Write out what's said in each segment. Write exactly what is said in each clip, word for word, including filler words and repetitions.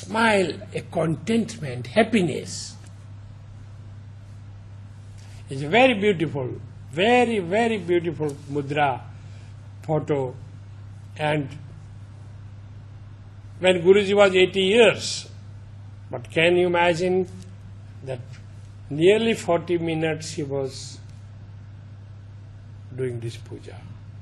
smile, a contentment, happiness. It's a very beautiful, very, very beautiful mudra photo. And when Guruji was eighty years, but can you imagine that nearly forty minutes he was doing this puja.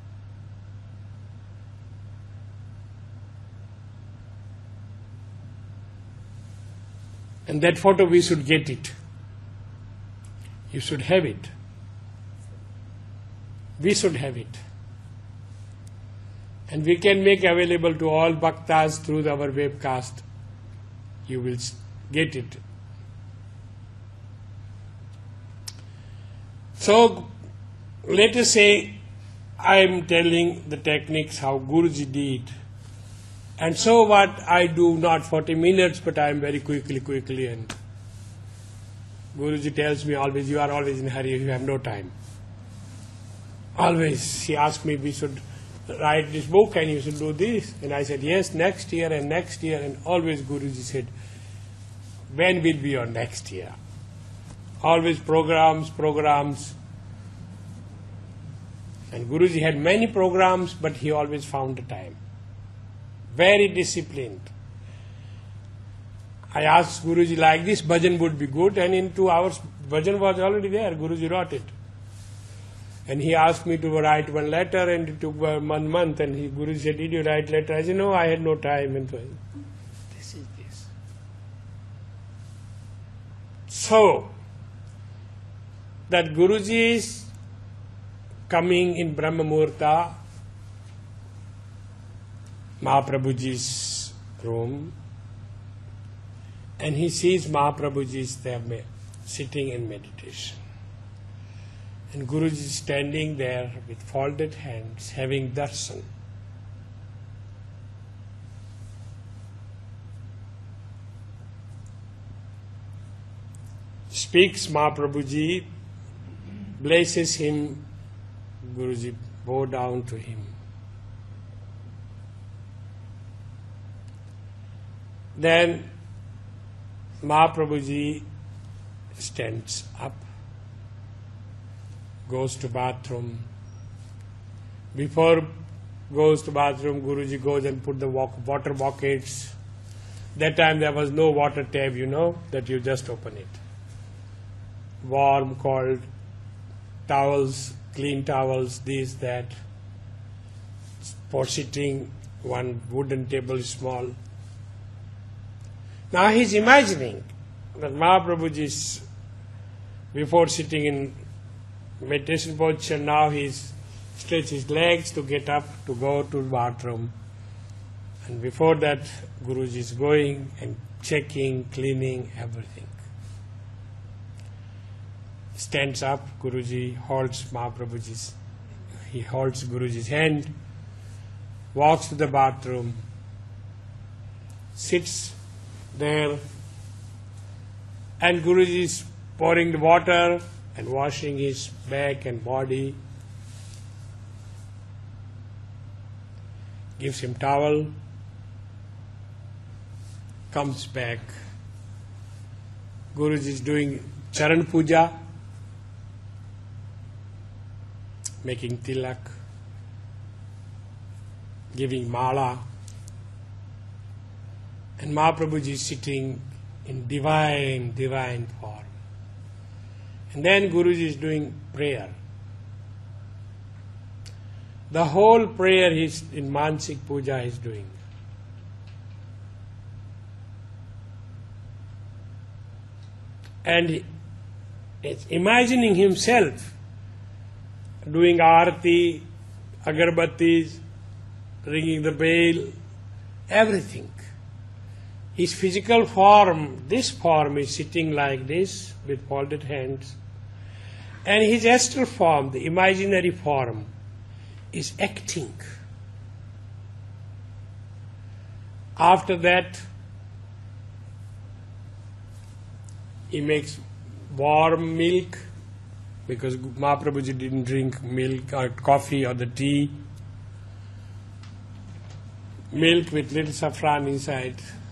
And that photo, we should get it. You should have it. We should have it. And we can make available to all bhaktas through our webcast. You will get it. So, let us say I am telling the techniques how Guruji did. And so what I do, not forty minutes, but I am very quickly, quickly. And Guruji tells me always, you are always in a hurry, you have no time. Always, he asked me, we should write this book and you should do this. And I said, yes, next year and next year. And always Guruji said, when will be your next year? Always programs, programs. And Guruji had many programs, but he always found the time. Very disciplined. I asked Guruji, like this bhajan would be good, and in two hours bhajan was already there. Guruji wrote it. And he asked me to write one letter, and it took one month, and he, Guruji said, did you write letter? I said, no, I had no time. And so, this is this. So, that Guruji is coming in Brahma Muhurta, Mahaprabhuji's room, and he sees Mahaprabhuji there sitting in meditation. And Guruji is standing there with folded hands, having darshan. Speaks Mahaprabhuji, blesses him, Guruji bow down to him. Then Mahaprabhuji stands up, goes to bathroom. Before goes to bathroom, Guruji goes and put the water buckets. That time there was no water tap, you know, that you just open it. Warm, cold, towels, clean towels, this, that. For sitting, one wooden table is small. Now he is imagining that Mahaprabhuji is, before sitting in meditation position, now he stretches his legs to get up to go to the bathroom. And before that, Guruji is going and checking, cleaning, everything. Stands up, Guruji holds Mahaprabhuji's, he holds Guruji's hand, walks to the bathroom, sits there, and Guruji is pouring the water and washing his back and body, gives him towel, comes back. Guruji is doing charan puja, making tilak, giving mala, and Mahaprabhuji is sitting in divine, divine form. And then Guruji is doing prayer. The whole prayer he's in Mansik Puja is doing. And he is imagining himself doing arati, agarbattis, ringing the bell, everything. His physical form, this form is sitting like this with folded hands. And his astral form, the imaginary form, is acting. After that, he makes warm milk, because Mahaprabhuji didn't drink milk or coffee or the tea. Milk with little saffron inside.